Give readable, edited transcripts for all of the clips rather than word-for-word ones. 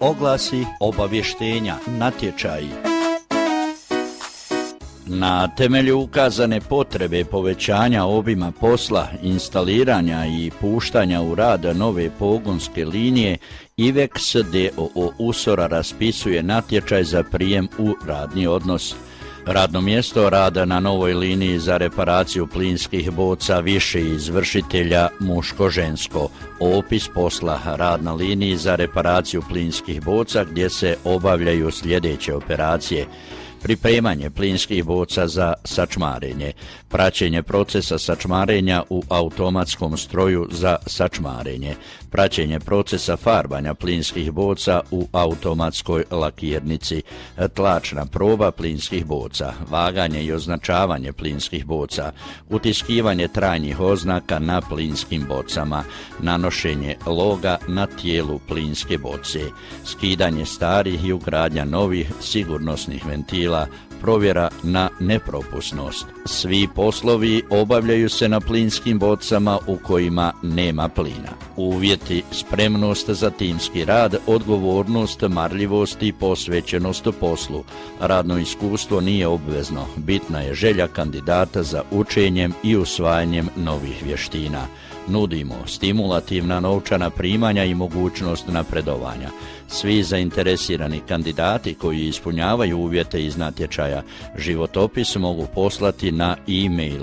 oglasi, obavještenja, natječaji. Na temelju ukazane potrebe povećanja obima posla, instaliranja i puštanja u rad nove pogonske linije, IVEX d.o.o. Usora raspisuje natječaj za prijem u radni odnos. Radno mjesto rada na novoj liniji za reparaciju plinskih boca više izvršitelja muško-žensko. Opis posla: rad na liniji za reparaciju plinskih boca gdje se obavljaju sljedeće operacije: pripremanje plinskih boca za sačmarenje, praćenje procesa sačmarenja u automatskom stroju za sačmarenje, praćenje procesa farbanja plinskih boca u automatskoj lakirnici, tlačna proba plinskih boca, vaganje i označavanje plinskih boca, utiskivanje trajnih oznaka na plinskim bocama, nanošenje loga na tijelu plinske boce, skidanje starih i ugradnja novih sigurnosnih ventila, provjera na nepropusnost. Svi poslovi obavljaju se na plinskim bocama u kojima nema plina. Uvjeti: spremnost za timski rad, odgovornost, marljivost i posvećenost poslu. Radno iskustvo nije obvezno, bitna je želja kandidata za učenjem i usvajanjem novih vještina. Nudimo stimulativna novčana primanja i mogućnost napredovanja. Svi zainteresirani kandidati koji ispunjavaju uvjete iz natječaja životopis mogu poslati na e-mail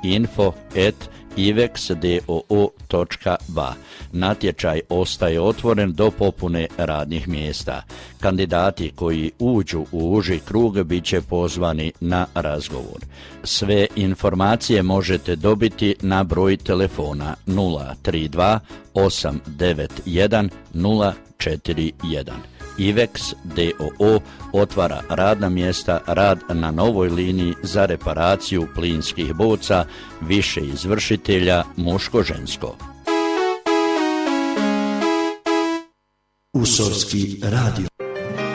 info@ivexdoo.ba. Natječaj ostaje otvoren do popune radnih mjesta. Kandidati koji uđu u uži krug bit će pozvani na razgovor. Sve informacije možete dobiti na broj telefona 032 891 041. IVEX d.o.o. otvara radna mjesta, rad na novoj liniji za reparaciju plinskih boca, više izvršitelja muško-žensko. Usorski radio.